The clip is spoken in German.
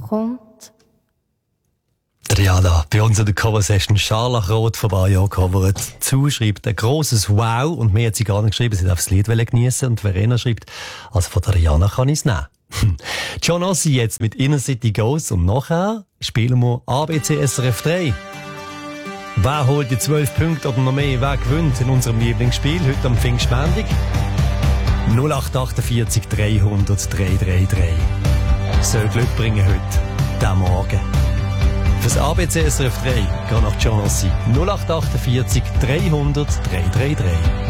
kommt. Rihanna, bei uns in der Cover-Session Scharlachrot von Bayo covert. Zuschreibt ein grosses Wow und mir hat sie gar nicht geschrieben, sie darf das Lied geniessen. Und Verena schreibt, also von der Rihanna kann ich es nehmen. John Ossie jetzt mit Inner City Goes und nachher spielen wir ABC SRF 3. Wer holt die 12 Punkte oder noch mehr? Wer gewinnt in unserem Lieblingsspiel heute am Pfingstmontag? 0848 300 333. Soll Glück bringen heute, diesen Morgen. Fürs ABC SRF 3 geht nach John Ossie 0848 300 333.